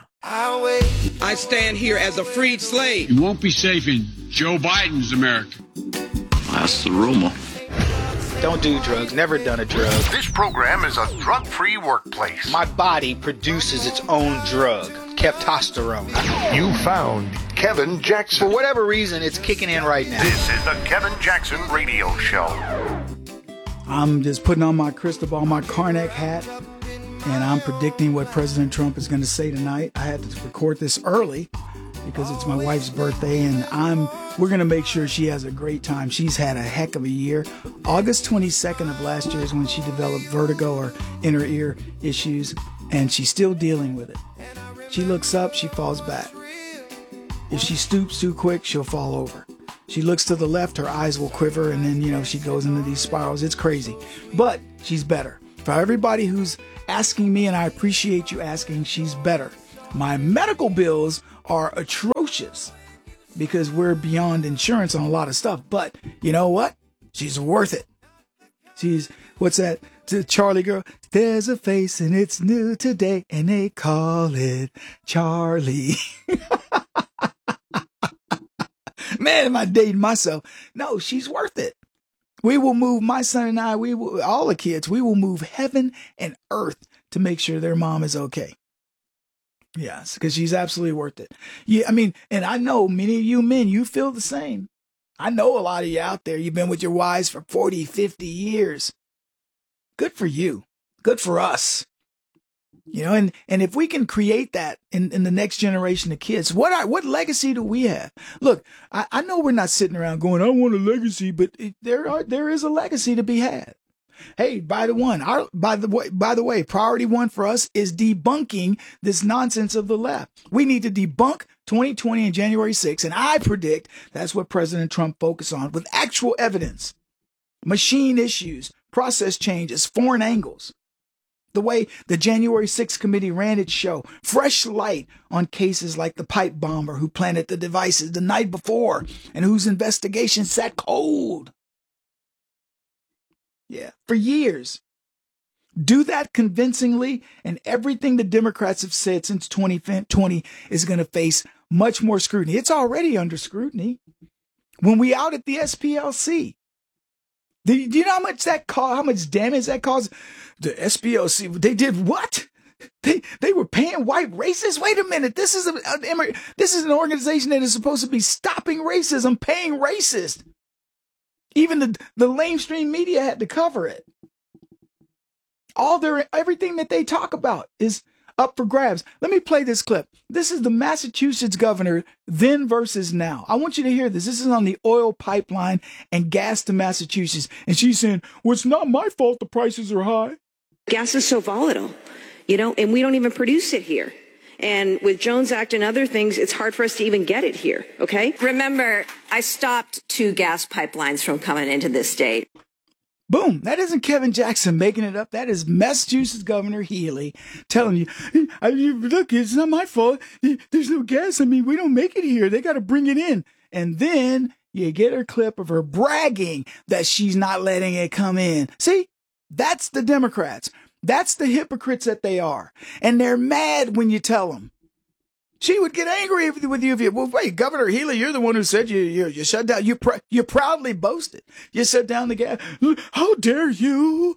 I stand here as a freed slave. You won't be safe in Joe Biden's America. That's the rumor. Don't do drugs. Never done a drug. This program is a drug-free workplace. My body produces its own drug, Keptosterone. You found Kevin Jackson. For whatever reason, it's kicking in right now. This is the Kevin Jackson Radio Show. I'm just putting on my crystal ball, my Karnak hat, and I'm predicting what President Trump is going to say tonight. I had to record this early because it's my wife's birthday, and I'm we're going to make sure she has a great time. She's had a heck of a year. August twenty-second of last year is when she developed vertigo or inner ear issues, and she's still dealing with it. She looks up, she falls back. If she stoops too quick, she'll fall over. She looks to the left, her eyes will quiver, and then, you know, she goes into these spirals. It's crazy. But she's better. For everybody who's asking me, and I appreciate you asking, she's better. My medical bills are atrocious because we're beyond insurance on a lot of stuff. But you know what? She's worth it. She's, what's that? To Charlie girl, there's a face and it's new today and they call it Charlie. Man, am I dating myself? No, she's worth it. We will move, my son and I, we will, all the kids, we will move heaven and earth to make sure their mom is okay. Yes, because she's absolutely worth it. Yeah, I mean, and I know many of you men, you feel the same. I know a lot of you out there, you've been with your wives for forty, fifty years. Good for you. Good for us. You know, and, and if we can create that in, in the next generation of kids, what are, what legacy do we have? Look, I, I know we're not sitting around going, I want a legacy, but it, there are there is a legacy to be had. Hey, by the one, our, by the way, by the way, priority one for us is debunking this nonsense of the left. We need to debunk twenty twenty and January sixth, and I predict that's what President Trump focused on with actual evidence, machine issues, process changes, foreign angles. The way the January sixth committee ran its show, fresh light on cases like the pipe bomber who planted the devices the night before and whose investigation sat cold. Yeah, for years. Do that convincingly, and everything the Democrats have said since twenty twenty is going to face much more scrutiny. It's already under scrutiny. When we out at the S P L C, do you, do you know how much that caused, how much damage that caused? The S P L C, they did what? They they were paying white racists? Wait a minute. This is a, a this is an organization that is supposed to be stopping racism, paying racists. Even the, the lamestream media had to cover it. All their everything that they talk about is up for grabs. Let me play this clip. This is the Massachusetts governor then versus now. I want you to hear this. This is on the oil pipeline and gas to Massachusetts. And she's saying, well, it's not my fault the prices are high. Gas is so volatile, you know, and we don't even produce it here. And with Jones Act and other things, it's hard for us to even get it here, okay? Remember, I stopped two gas pipelines from coming into this state. Boom. That isn't Kevin Jackson making it up. That is Massachusetts Governor Healy telling you, look, it's not my fault. There's no gas. I mean, we don't make it here. They got to bring it in. And then you get her clip of her bragging that she's not letting it come in. See, that's the Democrats. That's the hypocrites that they are. And they're mad when you tell them. She would get angry with you if you, well, wait, Governor Healy, you're the one who said you you, you shut down. You pr- you proudly boasted. You shut down the gas. How dare you?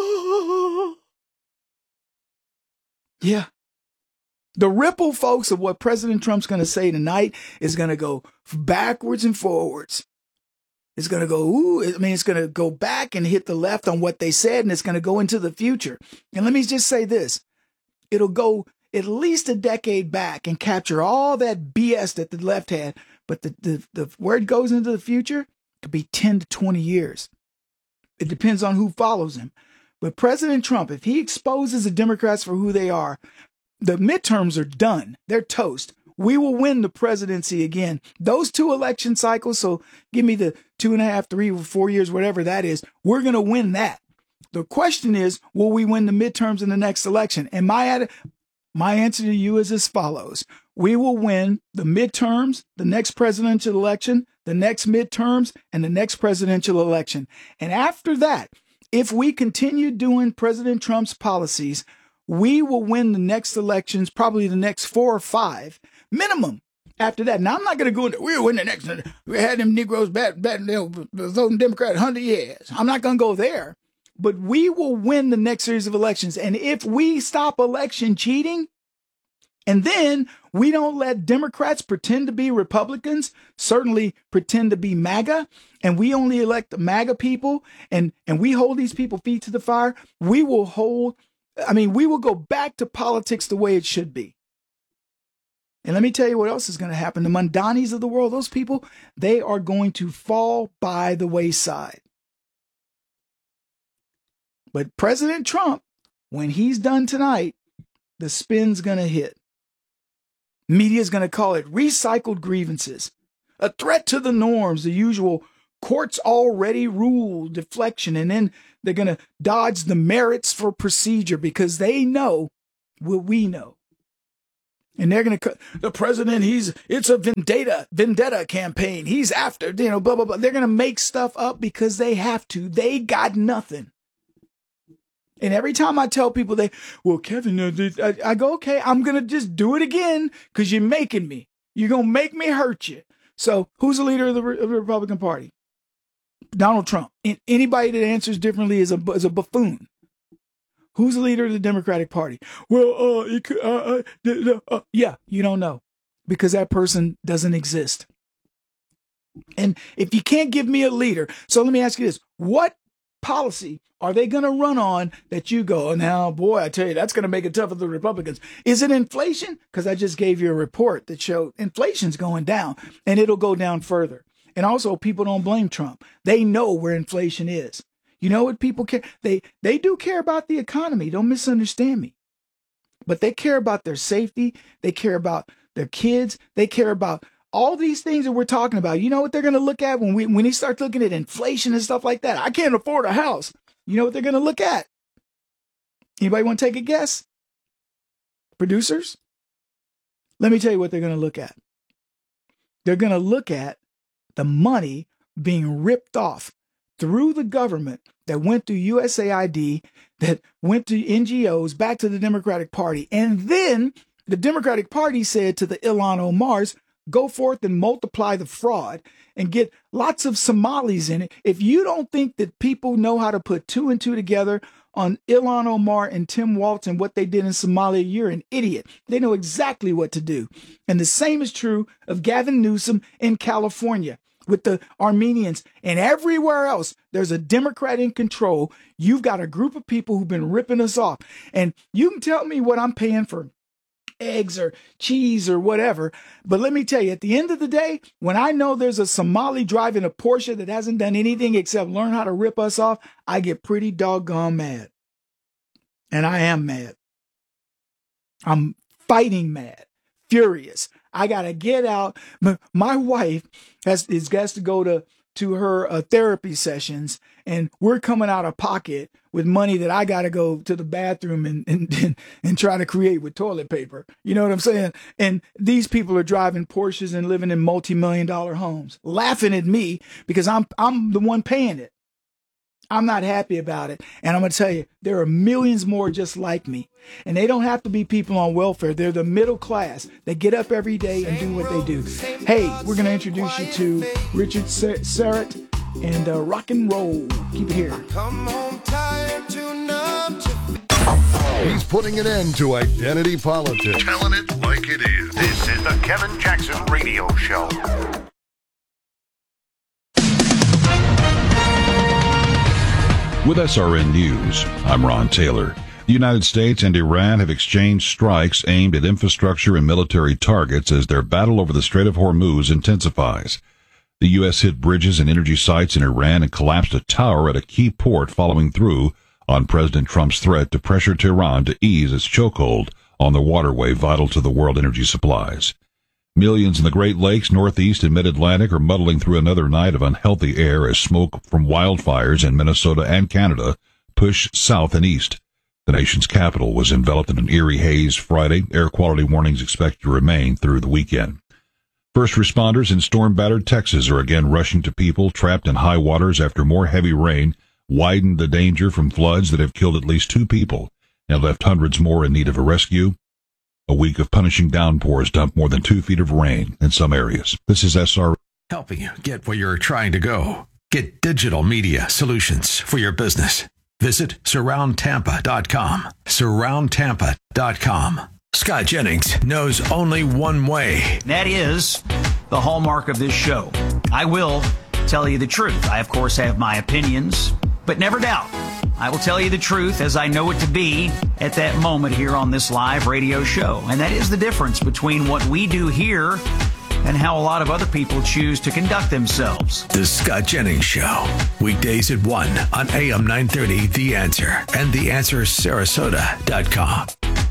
Yeah. The ripple, folks, of what President Trump's going to say tonight is going to go backwards and forwards. It's going to go, ooh, I mean, it's going to go back and hit the left on what they said, and it's going to go into the future. And let me just say this. It'll go at least a decade back and capture all that B S that the left had. But the, the, the where it goes into the future could be ten to twenty years. It depends on who follows him. But President Trump, if he exposes the Democrats for who they are, the midterms are done. They're toast. We will win the presidency again. Those two election cycles, so give me the two and a half, three, four years, whatever that is, we're going to win that. The question is, will we win the midterms in the next election? And my, my answer to you is as follows. We will win the midterms, the next presidential election, the next midterms, and the next presidential election. And after that, if we continue doing President Trump's policies, we will win the next elections, probably the next four or five minimum. After that, now I'm not going to go into, we'll win the next, we had them Negroes bad, bad, you know, voting Democrat one hundred years. I'm not going to go there, but we will win the next series of elections. And if we stop election cheating, and then we don't let Democrats pretend to be Republicans, certainly pretend to be MAGA, and we only elect the MAGA people, and, and we hold these people feet to the fire, we will hold, I mean, we will go back to politics the way it should be. And let me tell you what else is going to happen. The Mondanis of the world, those people, they are going to fall by the wayside. But President Trump, when he's done tonight, the spin's going to hit. Media's going to call it recycled grievances, a threat to the norms, the usual courts already ruled deflection. And then they're going to dodge the merits for procedure because they know what we know. And they're going to, the president, he's, it's a vendetta, vendetta campaign. He's after, you know, blah, blah, blah. They're going to make stuff up because they have to. They got nothing. And every time I tell people they, well, Kevin, I, I go, okay, I'm going to just do it again because you're making me. You're going to make me hurt you. So who's the leader of the, of the Republican Party? Donald Trump. And anybody that answers differently is a, is a buffoon. Who's the leader of the Democratic Party? Well, uh, it could, uh, uh, uh, yeah, you don't know because that person doesn't exist. And if you can't give me a leader, so let me ask you this. What policy are they going to run on that you go, oh, now, boy, I tell you, that's going to make it tough for the Republicans? Is it inflation? Because I just gave you a report that showed inflation's going down and it'll go down further. And also people don't blame Trump. They know where inflation is. You know what people care? They they do care about the economy. Don't misunderstand me. But they care about their safety. They care about their kids. They care about all these things that we're talking about. You know what they're going to look at when we when he starts looking at inflation and stuff like that? I can't afford a house. You know what they're going to look at? Anybody want to take a guess? Producers? Let me tell you what they're going to look at. They're going to look at the money being ripped off through the government that went through U S A I D, that went to N G Os, back to the Democratic Party. And then the Democratic Party said to the Ilhan Omars, go forth and multiply the fraud and get lots of Somalis in it. If you don't think that people know how to put two and two together on Ilhan Omar and Tim Walz and what they did in Somalia, you're an idiot. They know exactly what to do. And the same is true of Gavin Newsom in California with the Armenians and everywhere else. There's a Democrat in control. You've got a group of people who've been ripping us off. And you can tell me what I'm paying for eggs or cheese or whatever. But let me tell you, at the end of the day, when I know there's a Somali driving a Porsche that hasn't done anything except learn how to rip us off, I get pretty doggone mad. And I am mad. I'm fighting mad, furious. I got to get out. My wife has, is, has to go to, to her uh, therapy sessions, and we're coming out of pocket with money that I got to go to the bathroom and, and, and, and try to create with toilet paper. You know what I'm saying? And these people are driving Porsches and living in multi-million dollar homes, laughing at me because I'm, I'm the one paying it. I'm not happy about it. And I'm going to tell you, there are millions more just like me. And they don't have to be people on welfare. They're the middle class. They get up every day and do what they do. Hey, we're going to introduce you to Richard Syrett and uh, rock and roll. Keep it here. He's putting an end to identity politics. Telling it like it is. This is the Kevin Jackson Radio Show. With S R N News, I'm Ron Taylor. The United States and Iran have exchanged strikes aimed at infrastructure and military targets as their battle over the Strait of Hormuz intensifies. The U S hit bridges and energy sites in Iran and collapsed a tower at a key port following through on President Trump's threat to pressure Tehran to ease its chokehold on the waterway vital to the world energy supplies. Millions in the Great Lakes, Northeast, and Mid-Atlantic are muddling through another night of unhealthy air as smoke from wildfires in Minnesota and Canada push south and east. The nation's capital was enveloped in an eerie haze Friday. Air quality warnings expected to remain through the weekend. First responders in storm-battered Texas are again rushing to people trapped in high waters after more heavy rain widened the danger from floods that have killed at least two people and left hundreds more in need of a rescue. A week of punishing downpours dumped more than two feet of rain in some areas. This is S R. Helping you get where you're trying to go. Get digital media solutions for your business. Visit surround tampa dot com. surround tampa dot com. Scott Jennings knows only one way. That is the hallmark of this show. I will tell you the truth. I, of course, have my opinions, but never doubt I will tell you the truth as I know it to be at that moment here on this live radio show. And that is the difference between what we do here and how a lot of other people choose to conduct themselves. The Scott Jennings Show. Weekdays at one on A M nine thirty, The Answer, and the answer sarasota dot com.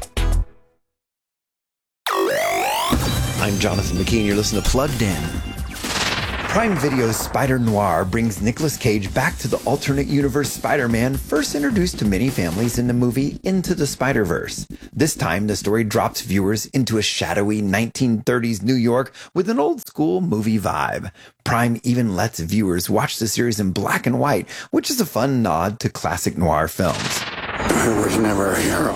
I'm Jonathan McKean. You're listening to Plugged In. Prime Video's Spider Noir brings Nicolas Cage back to the alternate universe Spider-Man first introduced to many families in the movie Into the Spider-Verse. This time, the story drops viewers into a shadowy nineteen thirties New York with an old-school movie vibe. Prime even lets viewers watch the series in black and white, which is a fun nod to classic noir films. I was never a hero.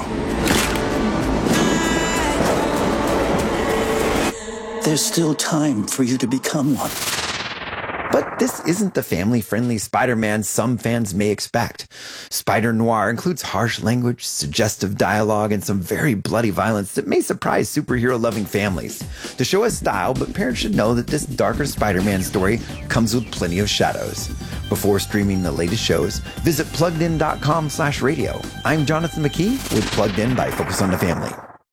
There's still time for you to become one. But this isn't the family-friendly Spider-Man some fans may expect. Spider Noir includes harsh language, suggestive dialogue, and some very bloody violence that may surprise superhero-loving families. The show has style, but parents should know that this darker Spider-Man story comes with plenty of shadows. Before streaming the latest shows, visit pluggedin dot com slash radio. I'm Jonathan McKee with Plugged In by Focus on the Family.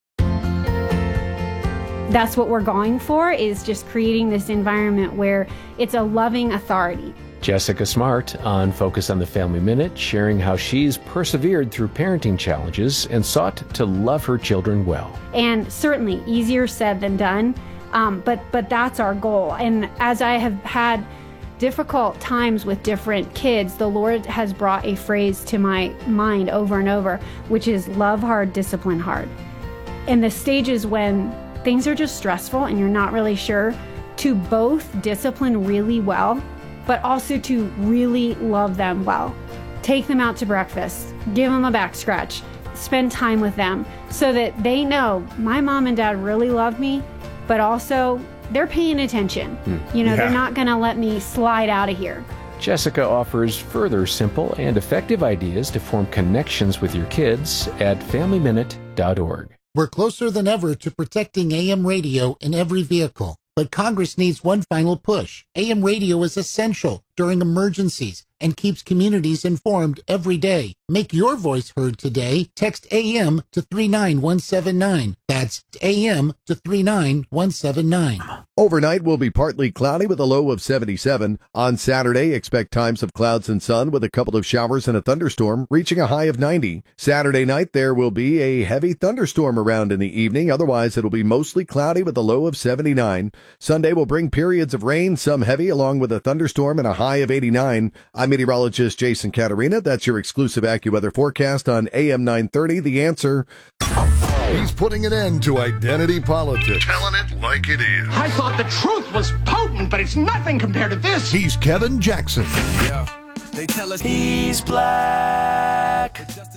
That's what we're going for, is just creating this environment where it's a loving authority. Jessica Smart on Focus on the Family Minute, sharing how she's persevered through parenting challenges and sought to love her children well. And certainly easier said than done, um, but, but that's our goal. And as I have had difficult times with different kids, the Lord has brought a phrase to my mind over and over, which is love hard, discipline hard. And the stages when things are just stressful and you're not really sure, to both discipline really well, but also to really love them well. Take them out to breakfast, give them a back scratch, spend time with them so that they know my mom and dad really love me, but also they're paying attention. Hmm. You know, yeah. They're not gonna let me slide out of here. Jessica offers further simple and effective ideas to form connections with your kids at family minute dot org. We're closer than ever to protecting A M radio in every vehicle, but Congress needs one final push. A M radio is essential during emergencies and keeps communities informed every day. Make your voice heard today. Text A M to three nine one seven nine. That's A M to three nine one seven nine. Overnight will be partly cloudy with a low of seventy-seven. On Saturday, expect times of clouds and sun with a couple of showers and a thunderstorm, reaching a high of ninety. Saturday night, there will be a heavy thunderstorm around in the evening. Otherwise, it'll be mostly cloudy with a low of seventy-nine. Sunday will bring periods of rain, some heavy, along with a thunderstorm and a high of eighty-nine. I'm meteorologist Jason Caterina. That's your exclusive AccuWeather forecast on A M nine thirty. The Answer. He's putting an end to identity politics. Telling it like it is. I thought the truth was potent, but it's nothing compared to this. He's Kevin Jackson. Yeah. They tell us he's black.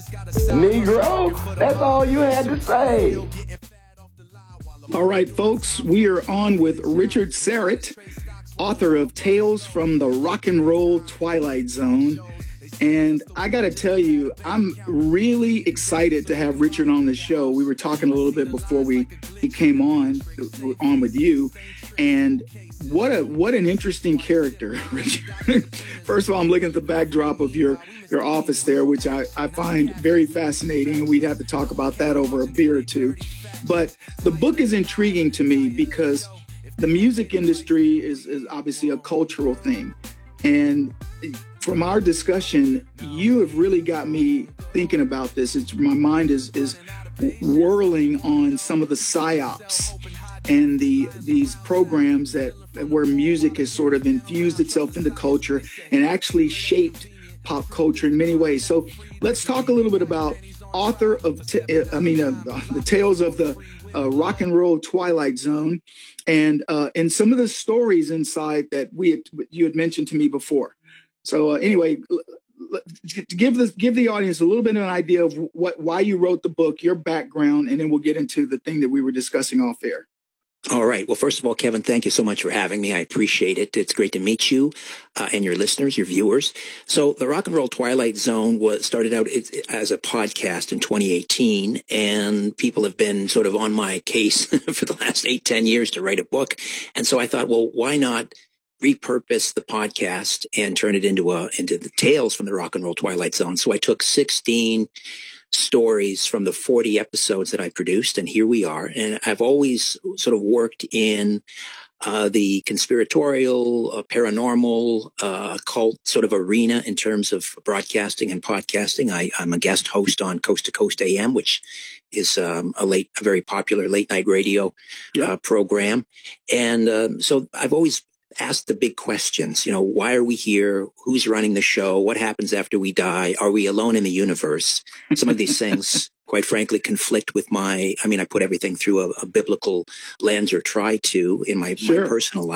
Negro, that's all you had to say. All right, folks, we are on with Richard Syrett, author of Tales from the Rock and Roll Twilight Zone. And I got to tell you, I'm really excited to have Richard on the show. We were talking a little bit before we he came on on with you, and what a what an interesting character, Richard. First of all, I'm looking at the backdrop of your your office there, which I, I find very fascinating, and we'd have to talk about that over a beer or two. But the book is intriguing to me because the music industry is, is obviously a cultural thing, and from our discussion, you have really got me thinking about this. It's, my mind is is whirling on some of the psyops and the these programs that where music has sort of infused itself into culture and actually shaped pop culture in many ways. So let's talk a little bit about author of, t- I mean, uh, the Tales of the uh, Rock and Roll Twilight Zone, and uh, and some of the stories inside that we had, you had mentioned to me before. So uh, anyway, give the give the audience a little bit of an idea of what why you wrote the book, your background, and then we'll get into the thing that we were discussing off air. All right. Well, first of all, Kevin, thank you so much for having me. I appreciate it. It's great to meet you uh, and your listeners, your viewers. So the Rock and Roll Twilight Zone was started out as a podcast in twenty eighteen, and people have been sort of on my case for the last eight, ten years to write a book. And so I thought, well, why not repurpose the podcast and turn it into a into the Tales from the Rock and Roll Twilight Zone. So I took sixteen stories from the forty episodes that I produced, and here we are. And I've always sort of worked in uh, the conspiratorial, uh, paranormal, uh, occult sort of arena in terms of broadcasting and podcasting. I, I'm a guest host on Coast to Coast A M, which is um, a late, a very popular late night radio uh, program. And um, so I've always asked the big questions, you know, why are we here? Who's running the show? What happens after we die? Are we alone in the universe? Some of these things, quite frankly, conflict with my, I mean, I put everything through a, a biblical lens, or try to, in my, Sure. my personal life.